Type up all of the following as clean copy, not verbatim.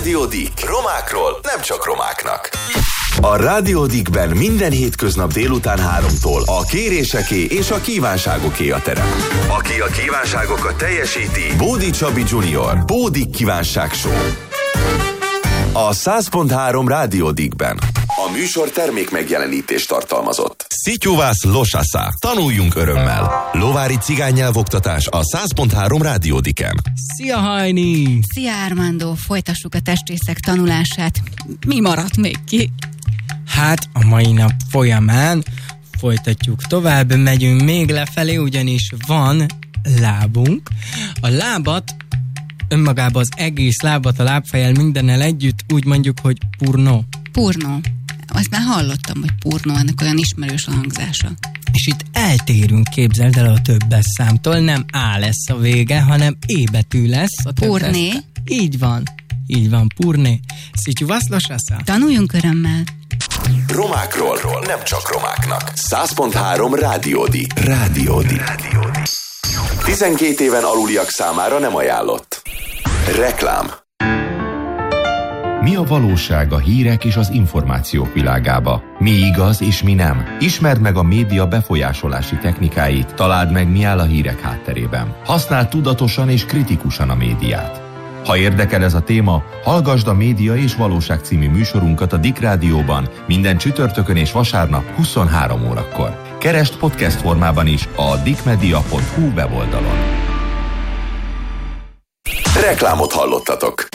Rádió Dick. Romákról nem csak romáknak. A Rádió Dickben minden hétköznap délután 3-tól a kéréseké és a kívánságoké a terep. Aki a kívánságokat teljesíti, Bódi Csabi Junior, Bódi Kívánság Show. A 100.3 Rádió Dickben. A műsor termék megjelenítést tartalmazott. Szityuvász Losasza. Tanuljunk örömmel. Lovári cigánynyelvoktatás a 100.3 Rádió Dicken. Szia Hajni! Szia Armando, folytassuk a testrészek tanulását. Mi maradt még ki? Hát a mai nap folyamán folytatjuk tovább, megyünk még lefelé, ugyanis van lábunk. A lábat, önmagában az egész lábat, a lábfejjel mindennel együtt úgy mondjuk, hogy purnó. Purnó. Azt már hallottam, hogy purnó, ennek olyan ismerős a hangzása. És itt eltérünk, képzeld el, a többes számtól, nem A lesz a vége, hanem E betű lesz a többes. Purné? Így van, purné. Szityuvász Losasza. Tanuljunk örömmel. Romákról nem csak romáknak. 100.3 Rádió Dick. Rádió Dick. 12 éven aluliak számára nem ajánlott. Reklám. Mi a valóság a hírek és az információk világába? Mi igaz és mi nem? Ismerd meg a média befolyásolási technikáit, találd meg, mi áll a hírek hátterében. Használd tudatosan és kritikusan a médiát. Ha érdekel ez a téma, hallgasd a Média és Valóság című műsorunkat a Dick Rádióban minden csütörtökön és vasárnap 23 órakor. Keresd podcast formában is a dickmedia.hu weboldalon. Reklámot hallottatok.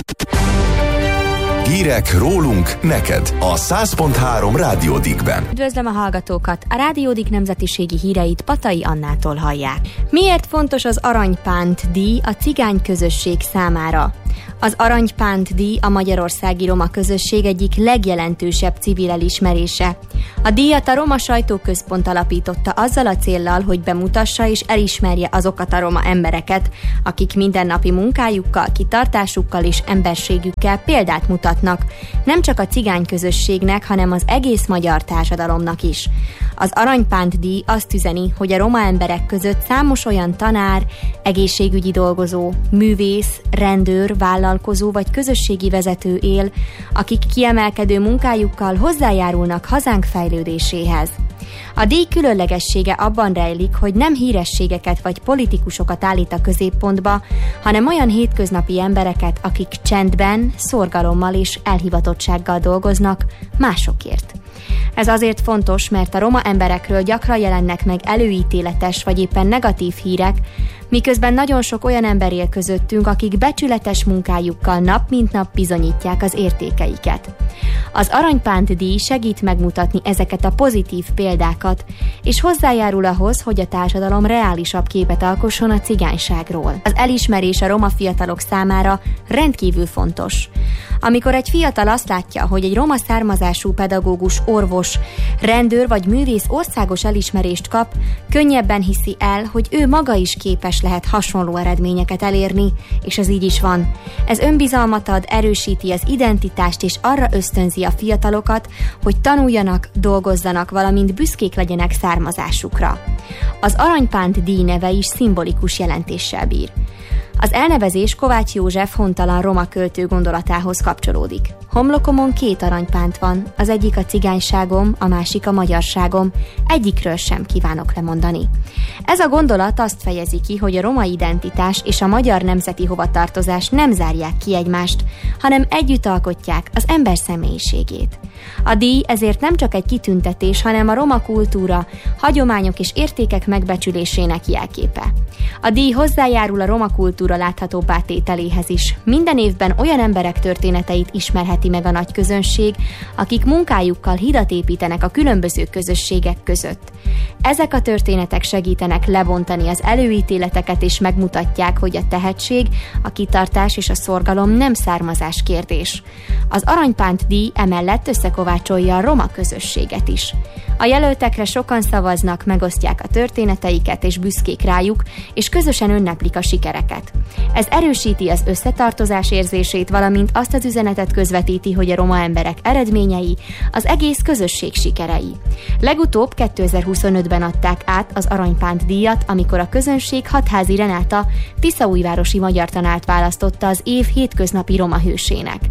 Hírek rólunk, neked a 100.3 Rádió Dickben. Üdvözlöm a hallgatókat! A Rádió Dick nemzetiségi híreit Patai Annától hallják. Miért fontos az Aranypánt díj a cigány közösség számára? Az Aranypánt díj a magyarországi roma közösség egyik legjelentősebb civil elismerése. A díjat a Roma Sajtóközpont alapította azzal a céllal, hogy bemutassa és elismerje azokat a roma embereket, akik mindennapi munkájukkal, kitartásukkal és emberségükkel példát mutatnak, nem csak a cigány közösségnek, hanem az egész magyar társadalomnak is. Az Aranypánt díj azt üzeni, hogy a roma emberek között számos olyan tanár, egészségügyi dolgozó, művész, rendőr, vállalkozó vagy közösségi vezető él, akik kiemelkedő munkájukkal hozzájárulnak hazánk fejlődéséhez. A díj különlegessége abban rejlik, hogy nem hírességeket vagy politikusokat állít a középpontba, hanem olyan hétköznapi embereket, akik csendben, szorgalommal és elhivatottsággal dolgoznak másokért. Ez azért fontos, mert a roma emberekről gyakran jelennek meg előítéletes vagy éppen negatív hírek, miközben nagyon sok olyan ember él közöttünk, akik becsületes munkájukkal nap mint nap bizonyítják az értékeiket. Az Aranypánt díj segít megmutatni ezeket a pozitív példákat, és hozzájárul ahhoz, hogy a társadalom reálisabb képet alkosson a cigányságról. Az elismerés a roma fiatalok számára rendkívül fontos. Amikor egy fiatal azt látja, hogy egy roma származású pedagógus, orvos, rendőr vagy művész országos elismerést kap, könnyebben hiszi el, hogy ő maga is képes lehet hasonló eredményeket elérni, és ez így is van. Ez önbizalmat ad, erősíti az identitást és arra ösztönzi a fiatalokat, hogy tanuljanak, dolgozzanak, valamint büszkék legyenek származásukra. Az Aranypánt díj neve is szimbolikus jelentéssel bír. Az elnevezés Kovács József hontalan roma költő gondolatához kapcsolódik. Homlokomon 2 aranypánt van, az egyik a cigányságom, a másik a magyarságom, egyikről sem kívánok lemondani. Ez a gondolat azt fejezi ki, hogy a roma identitás és a magyar nemzeti hovatartozás nem zárják ki egymást, hanem együtt alkotják az ember személyiségét. A díj ezért nem csak egy kitüntetés, hanem a roma kultúra, hagyományok és értékek megbecsülésének jelképe. A díj hozzájárul a roma kultúra láthatóbbá tételéhez is. Minden évben olyan emberek történeteit ismerheti meg a nagy közönség, akik munkájukkal hidat építenek a különböző közösségek között. Ezek a történetek segítenek lebontani az előítéleteket és megmutatják, hogy a tehetség, a kitartás és a szorgalom nem származás kérdés. Az Aranypánt díj emellett összekovácsolja a roma közösséget is. A jelöltekre sokan szavaznak, megosztják a történeteiket és büszkék rájuk, és közösen ünneplik a sikereket. Ez erősíti az összetartozás érzését, valamint azt az üzenetet közvetíti, hogy a roma emberek eredményei az egész közösség sikerei. Legutóbb 2025-ben adták át az Aranypánt díjat, amikor a közönség Hatházi Renáta tiszaújvárosi magyar tanárt választotta az év hétköznapi roma hősének.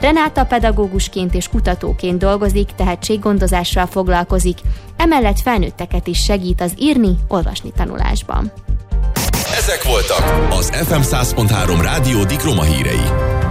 Renáta pedagógusként és kutatóként dolgozik, tehetséggondozással foglalkozik, emellett felnőtteket is segít az írni-olvasni tanulásban. Ezek voltak az FM 100.3 Rádió Dick Roma hírei.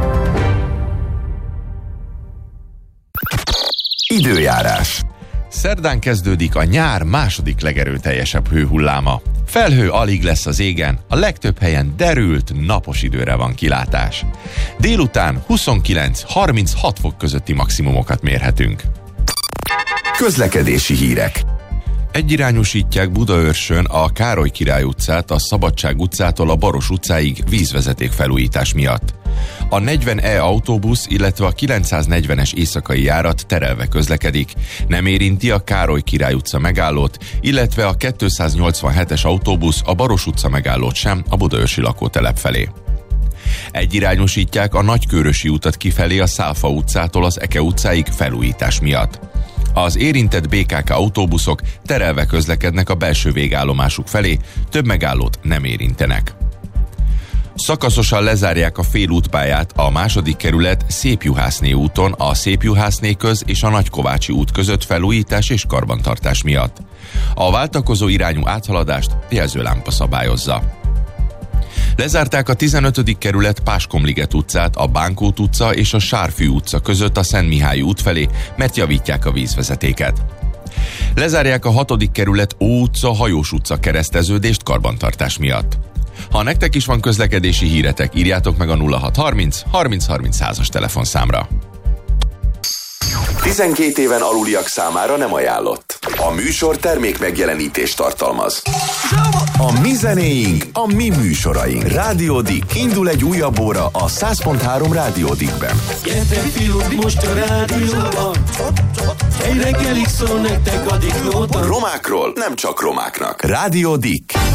Időjárás. Szerdán kezdődik a nyár második legerőteljesebb hőhulláma. Felhő alig lesz az égen, a legtöbb helyen derült, napos időre van kilátás. Délután 29-36 fok közötti maximumokat mérhetünk. Közlekedési hírek. Egyirányosítják Budaörsön a Károly Király utcát a Szabadság utcától a Baros utcáig vízvezeték felújítás miatt. A 40E autóbusz, illetve a 940-es éjszakai járat terelve közlekedik, nem érinti a Károly Király utca megállót, illetve a 287-es autóbusz a Baros utca megállót sem a budaörsi lakótelep felé. Egyirányosítják a Nagykőrösi utat kifelé a Szálfa utcától az Eke utcáig felújítás miatt. Az érintett BKK autóbuszok terelve közlekednek a belső végállomásuk felé, több megállót nem érintenek. Szakaszosan lezárják a félútpályát a második kerület Szépjuhászné úton a Szépjuhászné köz és a Nagykovácsi út között felújítás és karbantartás miatt. A váltakozó irányú áthaladást jelzőlámpa szabályozza. Lezárták a 15. kerület Páskomliget utcát a Bánkót utca és a Sárfű utca között a Szent Mihály út felé, mert javítják a vízvezetéket. Lezárják a 6. kerület Ó utca, Hajós utca kereszteződést karbantartás miatt. Ha nektek is van közlekedési híretek, írjátok meg a 0630 30 30 100-as telefonszámra. 12 éven aluliak számára nem ajánlott. A műsor termék megjelenítést tartalmaz. A mi zenéink, a mi műsoraink. Rádió Dick. Indul egy újabb óra a 100.3 Rádió Dickben. Gyertek fiúk, most a rádióban. Egy reggelig szól nektek a Dick Nóta. Romákról nem csak romáknak. Rádió Dick.